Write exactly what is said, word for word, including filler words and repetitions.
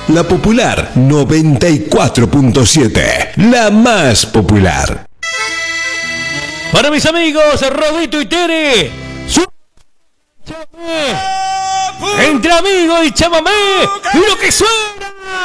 La Popular noventa y cuatro punto siete, la más popular. Para mis amigos, Rodito y Tere, su... entre amigos y chamamé, y lo que suena.